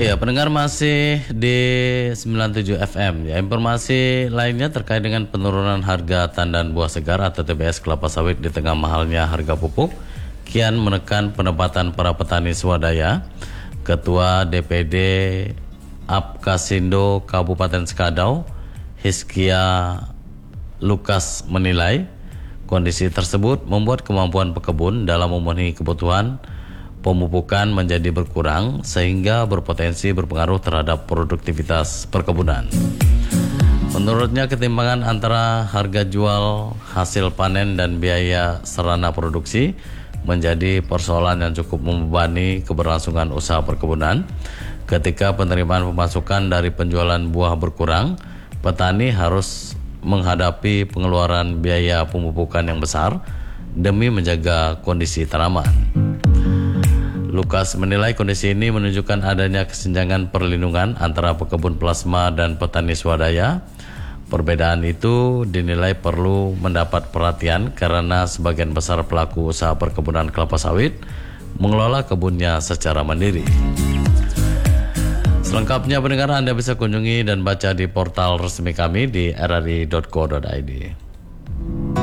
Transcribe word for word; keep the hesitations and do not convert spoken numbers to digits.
Iya, pendengar masih di sembilan puluh tujuh F M. Ya, informasi lainnya terkait dengan penurunan harga tandan buah segar atau T B S kelapa sawit di tengah mahalnya harga pupuk kian menekan pendapatan para petani swadaya. Ketua D P D Apkasindo Kabupaten Sekadau, Hiskia Lukas menilai kondisi tersebut membuat kemampuan pekebun dalam memenuhi kebutuhan pemupukan menjadi berkurang sehingga berpotensi berpengaruh terhadap produktivitas perkebunan. Menurutnya, ketimpangan antara harga jual hasil panen dan biaya sarana produksi menjadi persoalan yang cukup membebani keberlangsungan usaha perkebunan. Ketika penerimaan pemasukan dari penjualan buah berkurang, petani harus menghadapi pengeluaran biaya pemupukan yang besar demi menjaga kondisi tanaman. Lukas menilai kondisi ini menunjukkan adanya kesenjangan perlindungan antara pekebun plasma dan petani swadaya. Perbedaan itu dinilai perlu mendapat perhatian karena sebagian besar pelaku usaha perkebunan kelapa sawit mengelola kebunnya secara mandiri. Selengkapnya pendengar, Anda bisa kunjungi dan baca di portal resmi kami di r r i dot co dot i d.